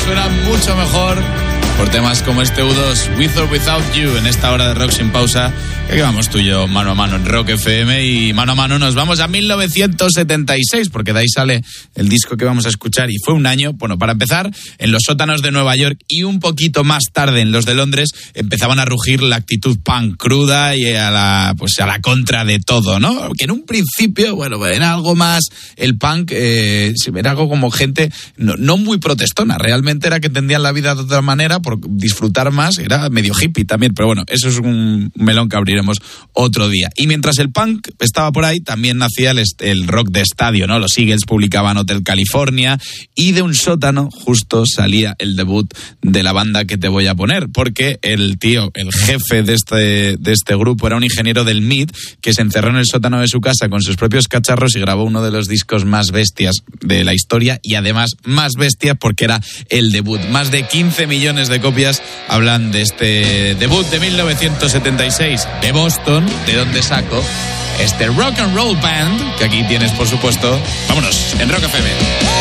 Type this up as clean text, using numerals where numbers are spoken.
suena mucho mejor por temas como este U2, With or Without You, en esta hora de Rock Sin Pausa, que aquí vamos tú y yo mano a mano en Rock FM, y mano a mano nos vamos a 1976, porque de ahí sale el disco que vamos a escuchar, y fue un año, bueno, para empezar, en los sótanos de Nueva York y un poquito más tarde en los de Londres, empezaban a rugir la actitud punk cruda y a la contra de todo, ¿no? Que en un principio, bueno, era algo más, el punk era algo como gente no muy protestona, realmente era que entendían la vida de otra manera, por disfrutar más, era medio hippie también, pero bueno, eso es un melón que abriremos otro día. Y mientras el punk estaba por ahí, también nacía el rock de estadio, ¿no? Los Eagles publicaban Hotel California, y de un sótano justo salía el debut de la banda que te voy a poner, porque el jefe de este grupo era un ingeniero del MIT que se encerró en el sótano de su casa con sus propios cacharros y grabó uno de los discos más bestias de la historia, y además más bestia porque era el debut. Más de 15 millones de copias hablan de este debut de 1976 de Boston, de donde saco este Rock and Roll Band, que aquí tienes, por supuesto. Vámonos, en Rock FM.